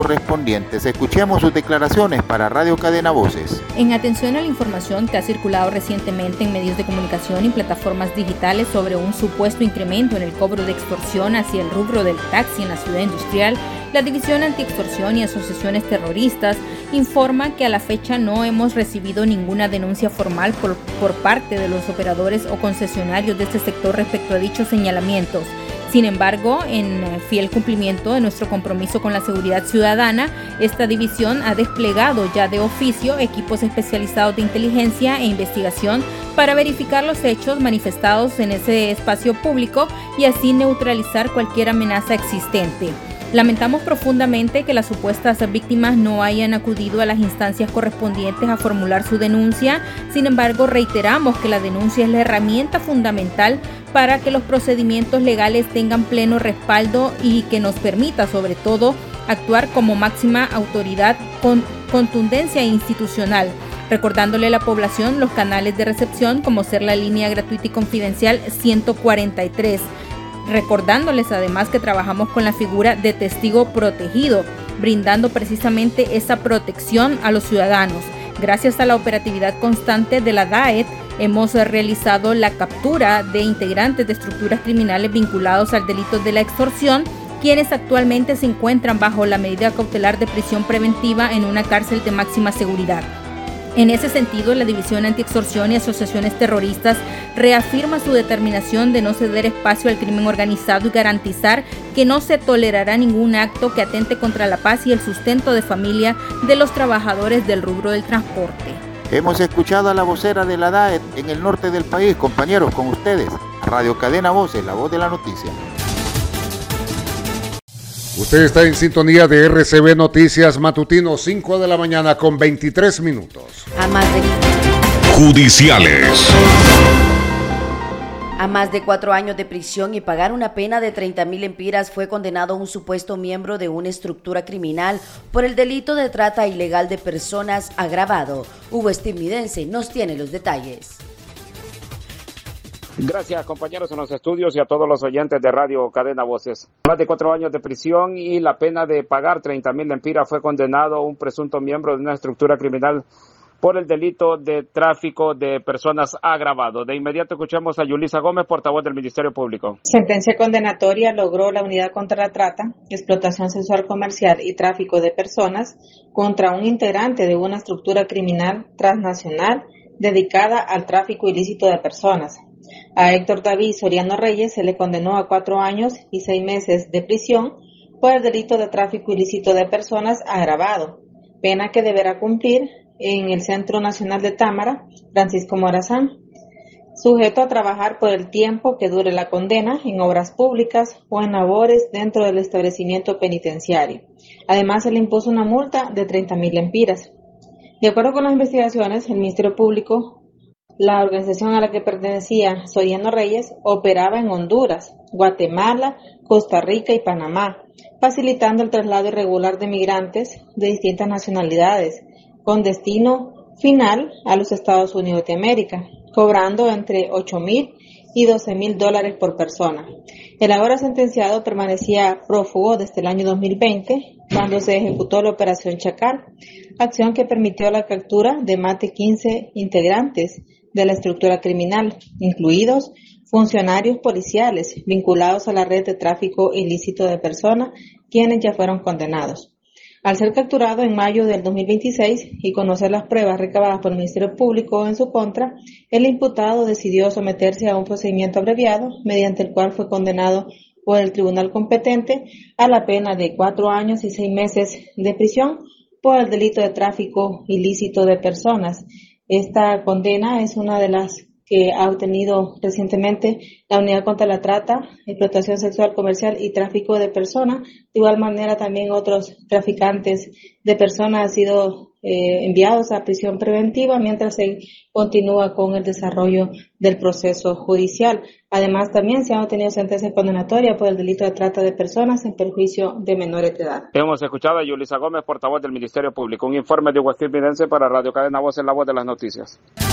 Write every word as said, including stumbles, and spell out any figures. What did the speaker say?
correspondientes. Escuchemos sus declaraciones para Radio Cadena Voces. En atención a la información que ha circulado recientemente en medios de comunicación y plataformas digitales sobre un supuesto incremento en el cobro de extorsión hacia el rubro del taxi en la ciudad industrial, la División Antiextorsión y Asociaciones Terroristas informa que a la fecha no hemos recibido ninguna denuncia formal por, por parte de los operadores o concesionarios de este sector respecto a dichos señalamientos. Sin embargo, en fiel cumplimiento de nuestro compromiso con la seguridad ciudadana, esta división ha desplegado ya de oficio equipos especializados de inteligencia e investigación para verificar los hechos manifestados en ese espacio público y así neutralizar cualquier amenaza existente. Lamentamos profundamente que las supuestas víctimas no hayan acudido a las instancias correspondientes a formular su denuncia. Sin embargo, reiteramos que la denuncia es la herramienta fundamental para que los procedimientos legales tengan pleno respaldo y que nos permita, sobre todo, actuar como máxima autoridad con contundencia institucional, recordándole a la población los canales de recepción como ser la línea gratuita y confidencial ciento cuarenta y tres. Recordándoles además que trabajamos con la figura de testigo protegido, brindando precisamente esa protección a los ciudadanos. Gracias a la operatividad constante de la D A E T, hemos realizado la captura de integrantes de estructuras criminales vinculados al delito de la extorsión, quienes actualmente se encuentran bajo la medida cautelar de prisión preventiva en una cárcel de máxima seguridad. En ese sentido, la División Antiextorsión y Asociaciones Terroristas reafirma su determinación de no ceder espacio al crimen organizado y garantizar que no se tolerará ningún acto que atente contra la paz y el sustento de familia de los trabajadores del rubro del transporte. Hemos escuchado a la vocera de la D A E T en el norte del país. Compañeros, con ustedes, Radio Cadena Voces, la voz de la noticia. Usted está en sintonía de R C B Noticias Matutino, cinco de la mañana con veintitrés minutos. A más de... Judiciales. A más de cuatro años de prisión y pagar una pena de treinta mil empiras fue condenado un supuesto miembro de una estructura criminal por el delito de trata ilegal de personas agravado. Hugo Estividense nos tiene los detalles. Gracias, compañeros en los estudios y a todos los oyentes de Radio Cadena Voces. Más de cuatro años de prisión y la pena de pagar treinta mil lempiras fue condenado un presunto miembro de una estructura criminal por el delito de tráfico de personas agravado. De inmediato escuchamos a Yulisa Gómez, portavoz del Ministerio Público. Sentencia condenatoria logró la Unidad contra la Trata, Explotación Sexual Comercial y Tráfico de Personas contra un integrante de una estructura criminal transnacional dedicada al tráfico ilícito de personas. A Héctor David Soriano Reyes se le condenó a cuatro años y seis meses de prisión por el delito de tráfico ilícito de personas agravado, pena que deberá cumplir en el Centro Nacional de Támara, Francisco Morazán, sujeto a trabajar por el tiempo que dure la condena en obras públicas o en labores dentro del establecimiento penitenciario. Además, se le impuso una multa de treinta mil lempiras. De acuerdo con las investigaciones, el Ministerio Público, la organización a la que pertenecía Soriano Reyes operaba en Honduras, Guatemala, Costa Rica y Panamá, facilitando el traslado irregular de migrantes de distintas nacionalidades, con destino final a los Estados Unidos de América, cobrando entre ocho mil y doce mil dólares por persona. El ahora sentenciado permanecía prófugo desde el año dos mil veinte, cuando se ejecutó la Operación Chacal, acción que permitió la captura de más de quince integrantes de la estructura criminal, incluidos funcionarios policiales vinculados a la red de tráfico ilícito de personas, quienes ya fueron condenados. Al ser capturado en mayo del dos mil veintiséis y conocer las pruebas recabadas por el Ministerio Público en su contra, el imputado decidió someterse a un procedimiento abreviado, mediante el cual fue condenado por el tribunal competente a la pena de cuatro años y seis meses de prisión por el delito de tráfico ilícito de personas. Esta condena es una de las que ha obtenido recientemente la Unidad contra la Trata, Explotación Sexual Comercial y Tráfico de Personas. De igual manera, también otros traficantes de personas han sido eh, enviados a prisión preventiva mientras se continúa con el desarrollo del proceso judicial. Además, también se han obtenido sentencias condenatorias por el delito de trata de personas en perjuicio de menores de edad. Hemos escuchado a Yulisa Gómez, portavoz del Ministerio Público. Un informe de Hugo Estividense para Radio Cadena Voces, la voz de las noticias.